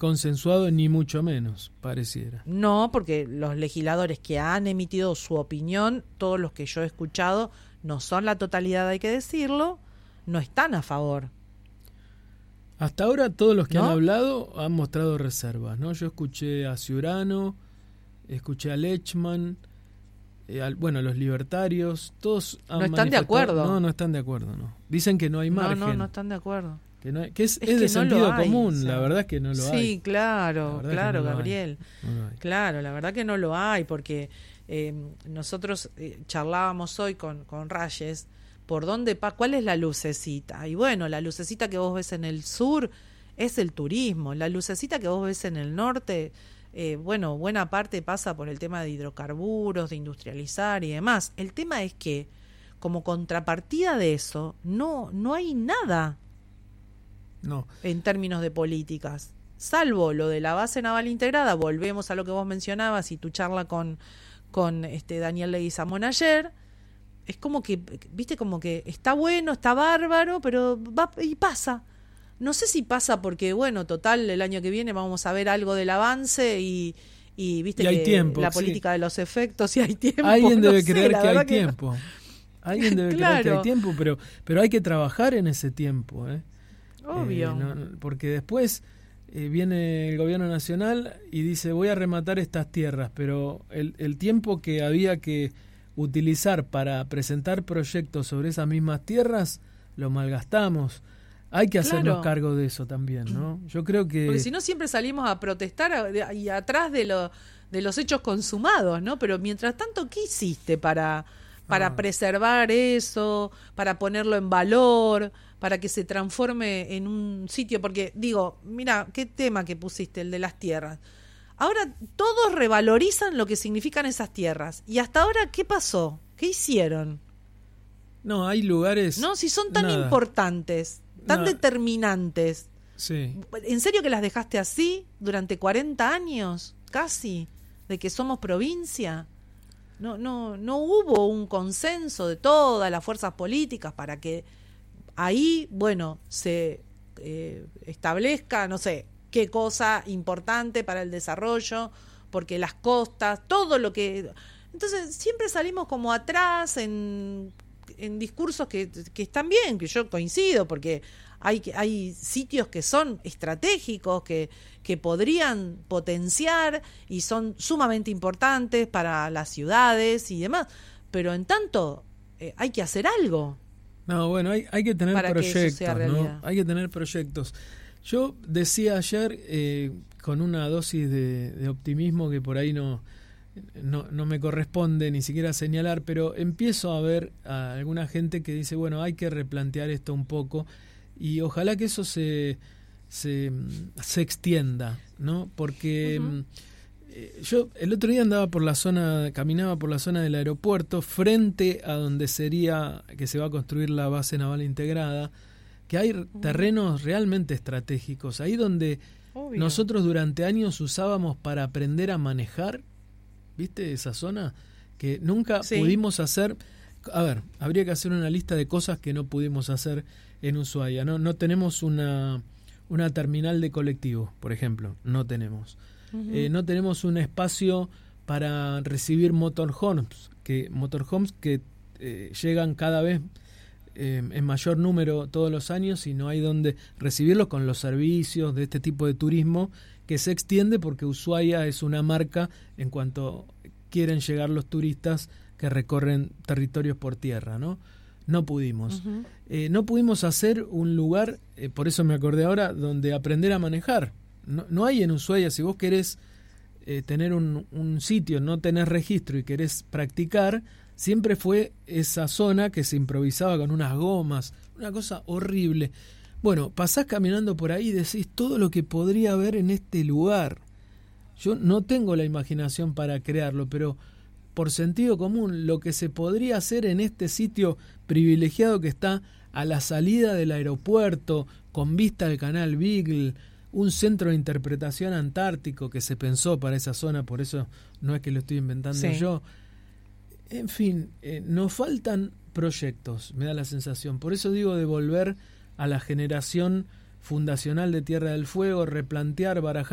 consensuado ni mucho menos, pareciera. No, porque los legisladores que han emitido su opinión, todos los que yo he escuchado, no son la totalidad, hay que decirlo, no están a favor. Hasta ahora todos los que ¿No? han hablado han mostrado reservas, ¿no? Yo escuché a Ciurano, escuché a Lechman, los libertarios, todos han No están de manifestado- acuerdo. No están de acuerdo, no. Dicen que no hay margen. No están de acuerdo. Que es Es de que no sentido lo hay, común, o sea. la verdad es que no lo hay. Sí, claro, La verdad que no lo hay. Gabriel. No lo hay. Claro, la verdad que no lo hay, porque nosotros charlábamos hoy con Rayes, por dónde cuál es la lucecita. Y bueno, la lucecita que vos ves en el sur es el turismo, la lucecita que vos ves en el norte, buena parte pasa por el tema de hidrocarburos, de industrializar y demás. El tema es que, como contrapartida de eso, no hay nada No. en términos de políticas, salvo lo de la base naval integrada. Volvemos a lo que vos mencionabas y tu charla con Daniel Leguizamón ayer. Es como que, viste, como que está bueno, está bárbaro, pero va y pasa. No sé si pasa porque, bueno, total, el año que viene vamos a ver algo del avance y viste Y hay que tiempo, la sí. política de los efectos, y hay tiempo. Alguien no debe sé, creer la que hay verdad tiempo. Alguien debe creer que Claro. hay tiempo, pero hay que trabajar en ese tiempo, ¿eh? Obvio. Porque después viene el gobierno nacional y dice voy a rematar estas tierras, pero el tiempo que había que utilizar para presentar proyectos sobre esas mismas tierras lo malgastamos. Hay que hacernos Claro. cargo de eso también, ¿no? Yo creo que... Porque si no siempre salimos a protestar y atrás de los hechos consumados, ¿no? Pero mientras tanto, ¿qué hiciste para preservar eso, para ponerlo en valor, para que se transforme en un sitio? Porque digo, mira, qué tema que pusiste, el de las tierras. Ahora todos revalorizan lo que significan esas tierras. ¿Y hasta ahora qué pasó? ¿Qué hicieron? No, hay lugares... ¿No? Si son tan Nada. importantes, tan Nada. determinantes. Sí. ¿En serio que las dejaste así durante 40 años, casi, de que somos provincia? No hubo un consenso de todas las fuerzas políticas para que ahí, bueno, se establezca, no sé, qué cosa importante para el desarrollo, porque las costas, todo lo que... Entonces siempre salimos como atrás en discursos que están bien, que yo coincido, porque hay sitios que son estratégicos, que podrían potenciar y son sumamente importantes para las ciudades y demás, pero en tanto hay que hacer algo. No, bueno, hay que tener para que eso proyectos, sea ¿no? realidad. Hay que tener proyectos. Yo decía ayer, con una dosis de optimismo que por ahí no me corresponde ni siquiera señalar, pero empiezo a ver a alguna gente que dice, bueno, hay que replantear esto un poco y ojalá que eso se extienda, ¿no? Porque yo el otro día caminaba por la zona del aeropuerto frente a donde que se va a construir la base naval integrada, que hay terrenos realmente estratégicos, ahí donde Obvio. nosotros durante años usábamos para aprender a manejar, ¿viste esa zona? Que nunca Sí. pudimos hacer. A ver, habría que hacer una lista de cosas que no pudimos hacer en Ushuaia. No tenemos una terminal de colectivos, por ejemplo, no tenemos. No tenemos un espacio para recibir motorhomes que llegan cada vez en mayor número todos los años y no hay donde recibirlos con los servicios de este tipo de turismo que se extiende porque Ushuaia es una marca en cuanto quieren llegar los turistas que recorren territorios por tierra, ¿no? No pudimos. No pudimos hacer un lugar, por eso me acordé ahora, donde aprender a manejar. No hay en Ushuaia, si vos querés tener un sitio, no tenés registro y querés practicar, siempre fue esa zona que se improvisaba con unas gomas, una cosa horrible. Bueno, pasás caminando por ahí y decís todo lo que podría haber en este lugar. Yo no tengo la imaginación para crearlo, pero por sentido común, lo que se podría hacer en este sitio privilegiado que está a la salida del aeropuerto, con vista al canal Beagle, un centro de interpretación antártico que se pensó para esa zona, por eso no es que lo estoy inventando Sí. yo. En fin, nos faltan proyectos, me da la sensación. Por eso digo de volver a la generación fundacional de Tierra del Fuego, replantear, barajar